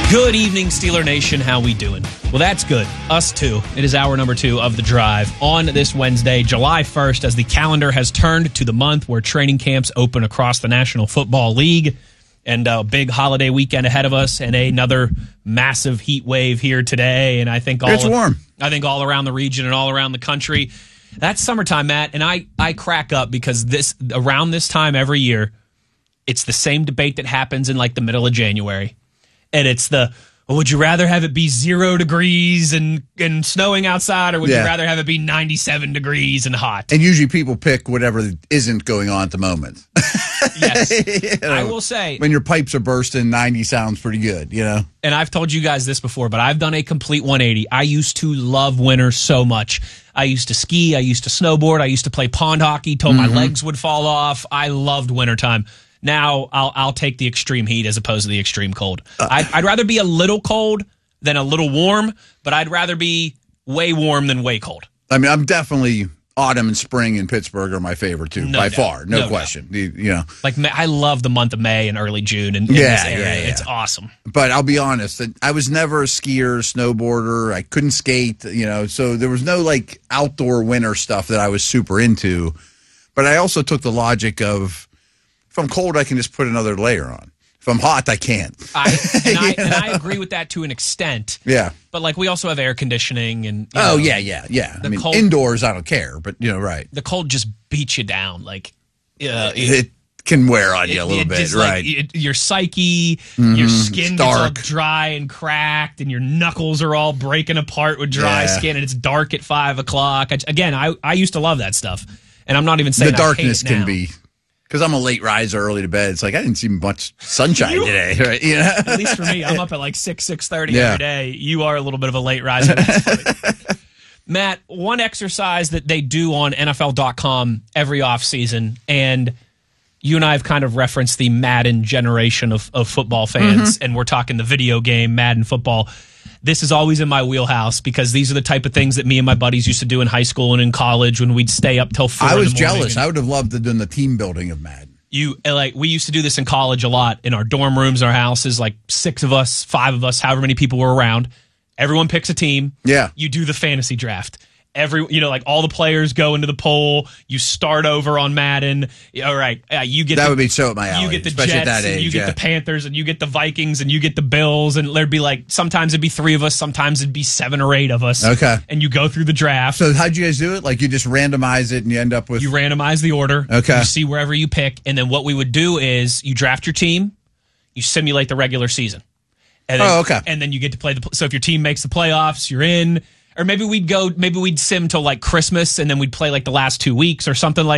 Good evening, Steeler Nation. How we doing? Well, that's good. Us too. It is hour number 2 of The Drive on this Wednesday, July 1st, as the calendar has turned to the month where training camps open across the National Football League, and a big holiday weekend ahead of us, and another massive heat wave here today. And I think it's warm. I think all around the region and all around the country. That's summertime, Matt, and I crack up because around this time every year, it's the same debate that happens in like the middle of January. And it's would you rather have it be 0 degrees and snowing outside, or would you rather have it be 97 degrees and hot? And usually people pick whatever isn't going on at the moment. Yes. I will say, when your pipes are bursting, 90 sounds pretty good, you know? And I've told you guys this before, but I've done a complete 180. I used to love winter so much. I used to ski. I used to snowboard. I used to play pond hockey till my legs would fall off. I loved wintertime. Now I'll take the extreme heat as opposed to the extreme cold. I'd rather be a little cold than a little warm, but I'd rather be way warm than way cold. I mean, I'm definitely autumn and spring in Pittsburgh are my favorite too, by far, no question. You know, like I love the month of May and early June in this area. It's awesome. But I'll be honest, I was never a skier, snowboarder. I couldn't skate, you know, so there was no like outdoor winter stuff that I was super into. But I also took the logic of, if I'm cold, I can just put another layer on. If I'm hot, I can't. And I agree with that to an extent. Yeah. But, like, we also have air conditioning. And yeah. I mean, cold, indoors, I don't care. But, you know, right. The cold just beats you down. Like, it can wear on you a little bit, right. Like, your psyche, your skin gets all dry and cracked, and your knuckles are all breaking apart with dry skin, and it's dark at 5 o'clock. I used to love that stuff. And I'm not even saying the darkness I hate it now. can be. Because I'm a late riser, early to bed. It's like I didn't see much sunshine today. Right? You know? At least for me, I'm up at like 6:30 every day. You are a little bit of a late riser. That's funny. Matt, one exercise that they do on NFL.com every offseason, and you and I have kind of referenced the Madden generation of football fans, and we're talking the video game, Madden football. This is always in my wheelhouse because these are the type of things that me and my buddies used to do in high school and in college when we'd stay up till 4 I was in the morning. jealous. I would have loved to do the team building of Madden. We used to do this in college a lot in our dorm rooms, our houses, like 6 of us, 5 of us, however many people were around. Everyone picks a team. Yeah. You do the fantasy draft. Like all the players go into the poll. You start over on Madden. All right, you get that would be so at my alley. You get the especially Jets, at that age, and you get the Panthers, and you get the Vikings, and you get the Bills, and there'd be like sometimes it'd be 3 of us, sometimes it'd be 7 or 8 of us. Okay, and you go through the draft. So how'd you guys do it? Like you just randomize it, and you end up with you randomize the order. Okay, you see wherever you pick, and then what we would do is you draft your team, you simulate the regular season. And then, okay, and then you get to play so if your team makes the playoffs, you're in. Or maybe we'd sim till like Christmas, and then we'd play like the last 2 weeks or something like